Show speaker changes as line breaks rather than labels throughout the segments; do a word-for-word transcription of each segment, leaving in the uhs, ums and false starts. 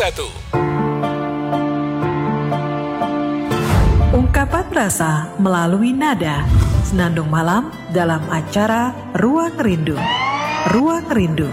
satu.
Ungkapan rasa melalui nada. Senandung malam dalam acara Ruang Rindu. Ruang Rindu.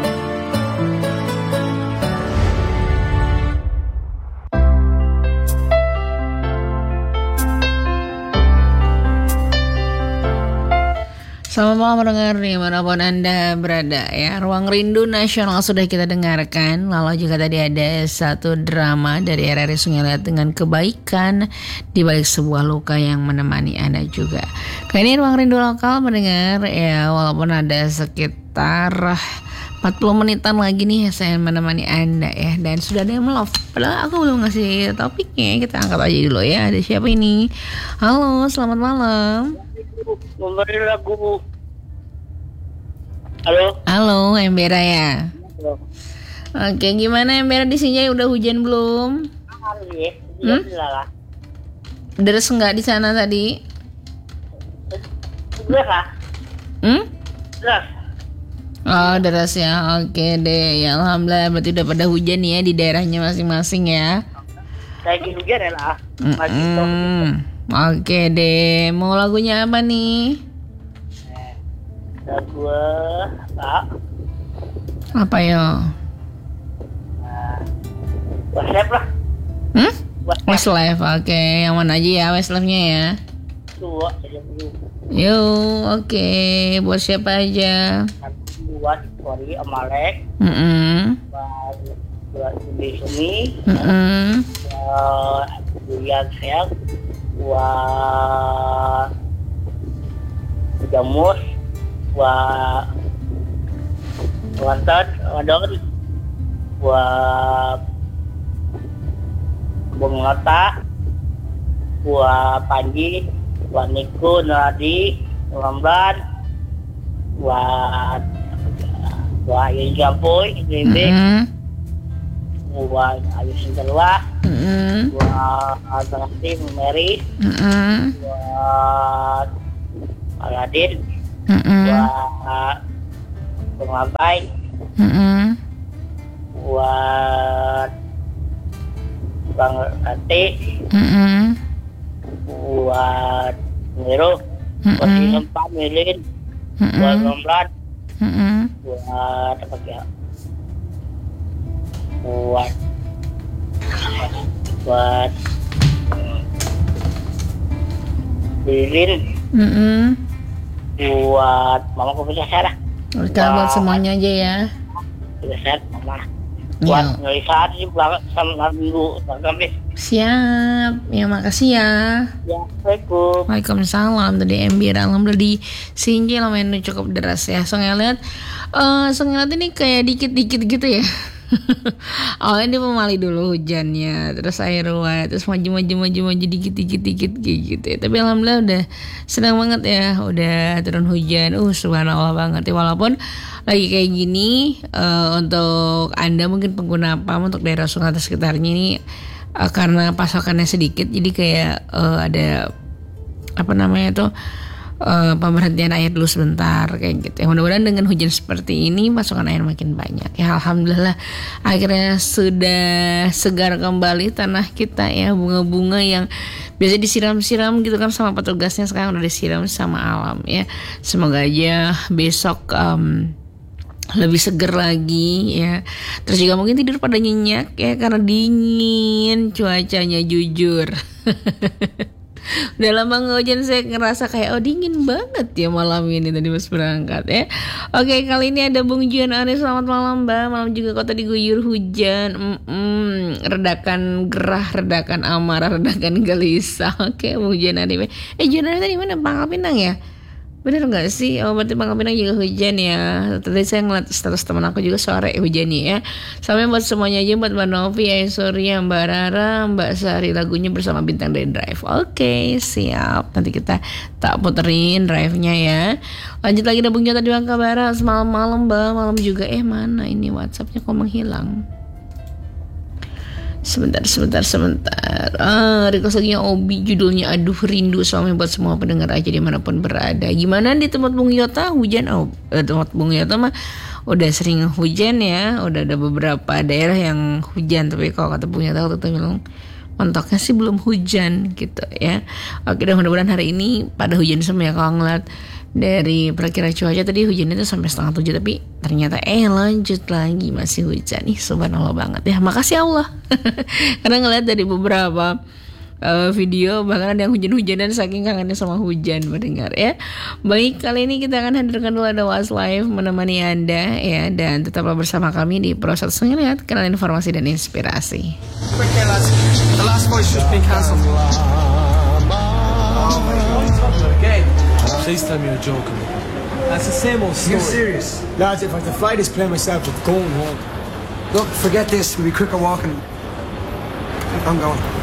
Selamat malam pendengar dimanapun Anda berada ya. Ruang Rindu Nasional sudah kita dengarkan. Lalu juga tadi ada satu drama dari R R I Sungai Liat dengan kebaikan di balik sebuah luka yang menemani Anda juga. Kali ini Ruang Rindu Lokal mendengar ya, walaupun ada sekitar empat puluh menitan lagi nih saya menemani Anda ya. Dan sudah ada yang melove. Padahal aku belum ngasih topiknya. Kita angkat aja dulu ya. Ada siapa ini? Halo, selamat malam.
Memberi lagu. Halo.
Halo, Embera ya.
Halo.
Oke, gimana Embera di sini? Udah hujan belum?
Hmm?
Deres nggak di sana tadi?
Deras lah.
Hmm?
Deras.
Oh, deras ya. Oke deh. Ya, alhamdulillah berarti udah pada hujan ya di daerahnya masing-masing ya.
Lagi hujan ya lah. Masih
Hmm. Oke deh. Mau lagunya apa nih?
lagu apa?
Apa ya?
WhatsApp lah.
Hmm?
WhatsApp.
Westlife. Oke, yang mana aja ya Westlife-nya ya?
Dua aja dulu.
Yo, oke. Buat siapa aja?
Buat Kori Amalek.
Mm-mm.
Buat buat Budi Sumi.
Mm-mm.
Buat Buyan Seak. Buat Jamus. Buat Wantan, Wadon. Buat Bung Lata. Buat Panji. Buat Niko, Nuradi, Ramlan. Buat Buat Ayu Jampoy, Greenback.
Mm-mm.
Buat Ayu Sintelwa.
Mm-mm.
Buat Alternatif Mary.
Mm-mm.
Buat Aladin.
Mm-mm.
Buat Pengabai.
Mm-mm.
Buat Bang Kati.
Mm-mm.
Buat Nero. Buat
Mm-mm.
Sinempa Milin. Buat
Mm-mm.
Ramlan.
Mm-mm.
Buat apa ya? Buat buat Lilin.
Mm-mm.
Buat Mama Kopi Sarah.
Oke, buat semuanya aja ya.
Sudah sehat Mama.
Iya.
Buat Ngelisa sih berangkat sama minggu sampai.
Siap. Ya, makasih ya.
Ya, Assalamualaikum.
Waalaikumsalam. Tadi Embir alhamdulillah di Sinji lumayan cukup deras ya. Soalnya lihat eh soalnya lihat ini kayak dikit-dikit gitu ya. Awalnya dia pemali dulu hujannya, terus air uap, terus maju-maju-maju-maju dikit-dikit-dikit kayak gitu ya. Tapi alhamdulillah udah senang banget ya, udah turun hujan. Uh, subhanallah banget ya. Walaupun lagi kayak gini, uh, untuk Anda mungkin pengguna pam untuk daerah sungai atau sekitarnya ini uh, karena pasokannya sedikit, jadi kayak uh, ada apa namanya tuh uh, pemberhentian air dulu sebentar kayak gitu ya. Mudah-mudahan dengan hujan seperti ini pasokan air makin banyak ya. Alhamdulillah akhirnya sudah segar kembali tanah kita ya. Bunga-bunga yang biasa disiram-siram gitu kan sama petugasnya sekarang udah disiram sama alam ya. Semoga aja besok um, lebih seger lagi ya. Terus juga mungkin tidur pada nyenyak ya karena dingin cuacanya jujur. Udah lama nggak hujan, saya ngerasa kayak oh dingin banget ya malam ini tadi pas berangkat ya. Oke, kali ini ada Bung Juan Aris. Selamat malam Mbak. Malam juga kota diguyur hujan. Mm-mm. Redakan gerah, redakan amarah, redakan gelisah. Oke, Bung Juan Aris. Eh Juan Aris tadi mana? Pangkal Pinang ya? Bener gak sih? Oh berarti Pangkal Pinang juga hujan ya. Tadi saya ngeliat status teman aku juga sore hujan nih ya. Sampai buat semuanya aja, buat Mbak Novi, Aisyah, Mbak Rara, Mbak Sari, lagunya bersama Bintang dari Drive. Oke, siap. Nanti kita tak puterin drive-nya ya. Lanjut lagi ada Bung Jota di Bangka Barat. Semalam malam Mbak, malam juga. Eh mana ini WhatsApp-nya kok menghilang? Sebentar, sebentar, sebentar. Ah, request lagunya Obi, judulnya Aduh Rindu. Suami buat semua pendengar aja dimanapun berada. Gimana di tempat Bung Yota? Hujan? Oh, eh, tempat Bung Yota mah udah sering hujan ya, udah ada beberapa daerah yang hujan, tapi kalau kata punya tahu tuh bilang mentoknya sih belum hujan gitu ya. Oke, dan mudah-mudahan hari ini pada hujan semua ya. Kalau ngeliat dari perkiraan cuaca tadi hujan itu sampai setengah tujuh, tapi ternyata eh lanjut lagi masih hujan. Ih subhanallah banget ya, makasih Allah. Karena ngeliat dari beberapa uh, video bahkan ada yang hujan-hujanan saking kangennya sama hujan mendengar ya. Baik, kali ini kita akan hadirkan dulu ada Was Live menemani Anda ya, dan tetaplah bersama kami di Proses Ngeliat, kenal informasi dan inspirasi.
Quick here, lads. The last voice just been cancelled. Oh my God, again. Please tell me you're joking.
That's the same old story.
You're serious?
Lads, if I had to fly this plane myself, I'd go home.
Look, forget this. We'll be quicker walking. I'm going.